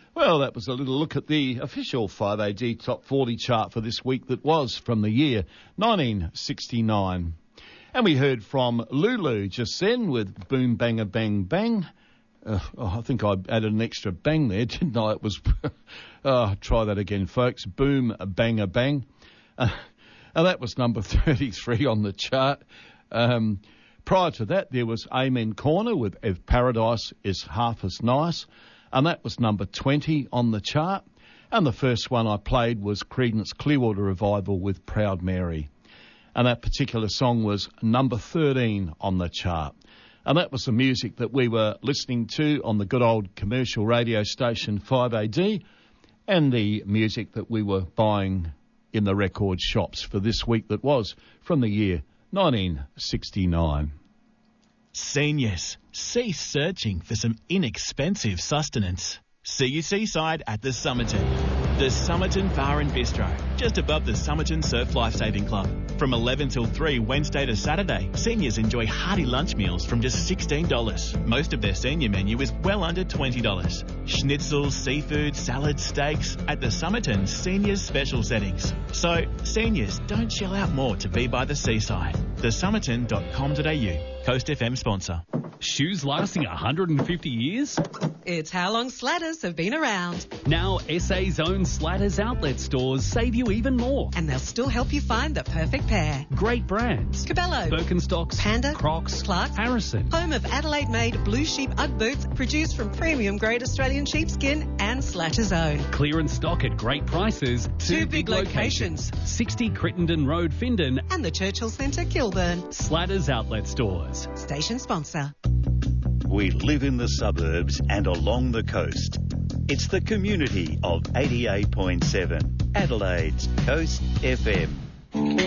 Well, that was a little look at the official 5AD Top 40 chart for this week that was from the year 1969. And we heard from Lulu just then with Boom Banga Bang Bang. I think I added an extra bang there, didn't I? It was, try that again, folks. Boom Banga Bang. And that was number 33 on the chart. Prior to that, there was Amen Corner with If Paradise Is Half As Nice. And that was number 20 on the chart. And the first one I played was Creedence Clearwater Revival with Proud Mary. And that particular song was number 13 on the chart. And that was the music that we were listening to on the good old commercial radio station 5AD, and the music that we were buying in the record shops for this week that was from the year 1969. Seniors, cease searching for some inexpensive sustenance. See you seaside at the Somerton. The Somerton Bar and Bistro, just above the Somerton Surf Lifesaving Club. From 11 till 3 Wednesday to Saturday, seniors enjoy hearty lunch meals from just $16. Most of their senior menu is well under $20. Schnitzels, seafood, salads, steaks at the Somerton Seniors Special Settings. So, seniors, don't shell out more to be by the seaside. thesomerton.com.au. Coast FM sponsor. Shoes lasting 150 years? It's how long Slatters have been around. Now SA's own Slatters outlet stores save you even more. And they'll still help you find the perfect pair. Great brands. Cabello, Birkenstocks, Panda, Crocs, Clarks, Harrison. Home of Adelaide-made Blue Sheep Ugg boots produced from premium-grade Australian sheepskin and Slatters own. Clearance stock at great prices. Two big locations. 60 Crittenden Road, Findon. And the Churchill Centre, Kilburn. Slatters outlet stores. Station sponsor. We live in the suburbs and along the coast. It's the community of 88.7 Adelaide's Coast FM.